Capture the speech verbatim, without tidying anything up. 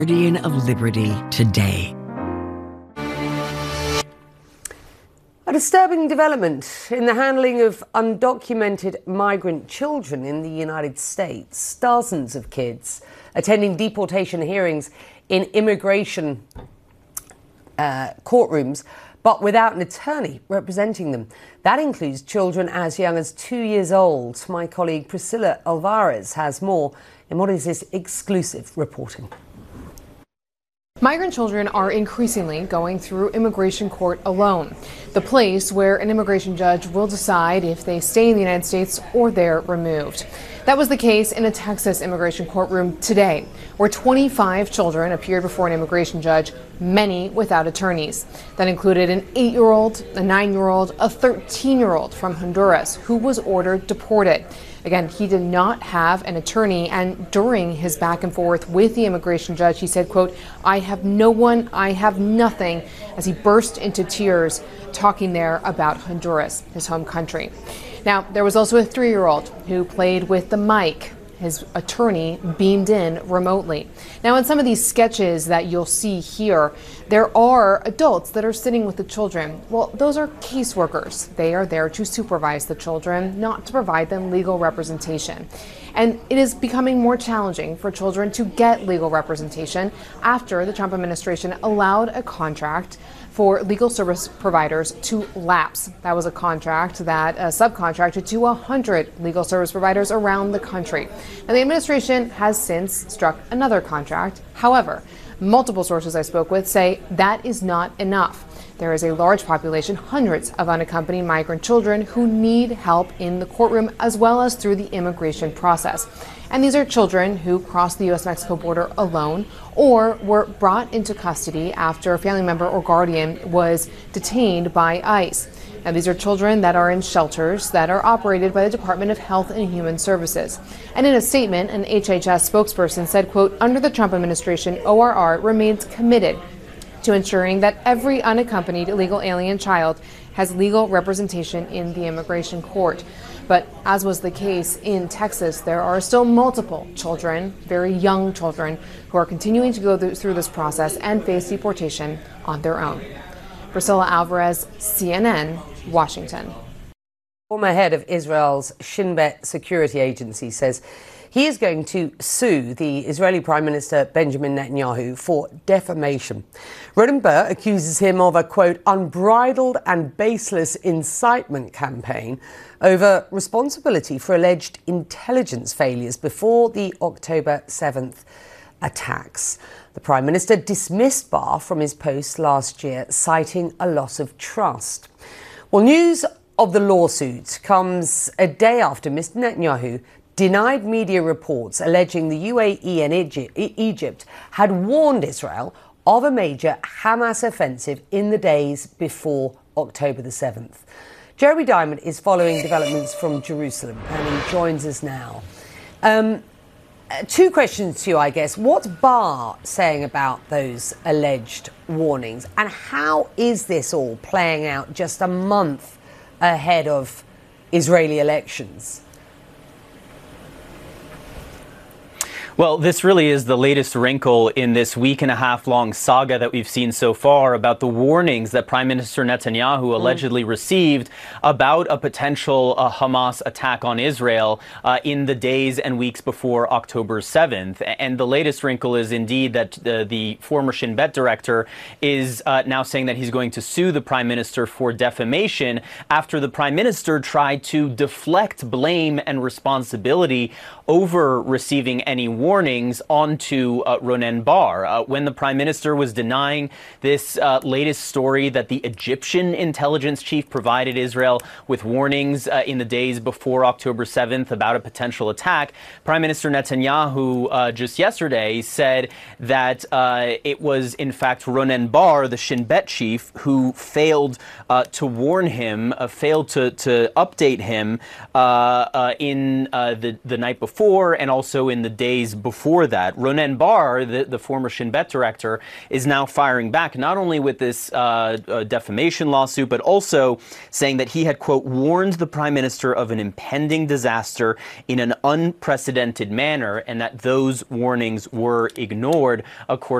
Guardian of Liberty today. A disturbing development in the handling of undocumented migrant children in the United States. Dozens of kids attending deportation hearings in immigration uh, courtrooms, but without an attorney representing them. That includes children as young as two years old. My colleague Priscilla Alvarez has more in what is this exclusive reporting. Migrant children are increasingly going through immigration court alone, the place where an immigration judge will decide if they stay in the United States or they're removed. That was the case in a Texas immigration courtroom today, where twenty-five children appeared before an immigration judge, many without attorneys. That included an eight-year-old, a nine-year-old, a thirteen-year-old from Honduras who was ordered deported. Again, he did not have an attorney, and during his back and forth with the immigration judge, he said, quote, "I have no one, I have nothing," as he burst into tears, talking there about Honduras, his home country. Now, there was also a three-year-old who played with the mic. His attorney beamed in remotely. Now, in some of these sketches that you'll see here, there are adults that are sitting with the children. Well, those are caseworkers. They are there to supervise the children, not to provide them legal representation. And it is becoming more challenging for children to get legal representation after the Trump administration allowed a contract for legal service providers to lapse. That was a contract that uh, subcontracted to one hundred legal service providers around the country. Now, the administration has since struck another contract. However, multiple sources I spoke with say that is not enough. There is a large population, hundreds of unaccompanied migrant children who need help in the courtroom as well as through the immigration process. And these are children who crossed the U S Mexico border alone or were brought into custody after a family member or guardian was detained by ICE. Now, these are children that are in shelters that are operated by the Department of Health and Human Services. And in a statement, an H H S spokesperson said, quote, "Under the Trump administration, O R R remains committed to ensuring that every unaccompanied illegal alien child has legal representation in the immigration court." But as was the case in Texas, there are still multiple children, very young children, who are continuing to go through this process and face deportation on their own. Priscilla Alvarez, C N N, Washington. Former head of Israel's Shin Bet security agency says he is going to sue the Israeli Prime Minister Benjamin Netanyahu for defamation. Ronen Bar accuses him of a, quote, unbridled and baseless incitement campaign over responsibility for alleged intelligence failures before the October seventh attacks. The Prime Minister dismissed Bar from his post last year, citing a loss of trust. Well, news of the lawsuit comes a day after Mister Netanyahu denied media reports alleging the U A E and Egypt had warned Israel of a major Hamas offensive in the days before October the seventh. Jeremy Diamond is following developments from Jerusalem and he joins us now. Um, two questions to you, I guess. What's Bar saying about those alleged warnings, and how is this all playing out just a month ahead of Israeli elections? Well, this really is the latest wrinkle in this week and a half long saga that we've seen so far about the warnings that Prime Minister Netanyahu mm. allegedly received about a potential uh, Hamas attack on Israel uh, in the days and weeks before October seventh. And the latest wrinkle is indeed that the, the former Shin Bet director is uh, now saying that he's going to sue the Prime Minister for defamation after the Prime Minister tried to deflect blame and responsibility over receiving any warnings onto uh, Ronen Bar. Uh, when the Prime Minister was denying this uh, latest story that the Egyptian intelligence chief provided Israel with warnings uh, in the days before October seventh about a potential attack, Prime Minister Netanyahu uh, just yesterday said that uh, it was in fact Ronen Bar, the Shin Bet chief, who failed uh, to warn him, uh, failed to, to update him uh, uh, in uh, the, the night before and also in the days before that. Ronen Bar, the, the former Shin Bet director, is now firing back, not only with this uh, uh, defamation lawsuit, but also saying that he had, quote, warned the prime minister of an impending disaster in an unprecedented manner, and that those warnings were ignored, according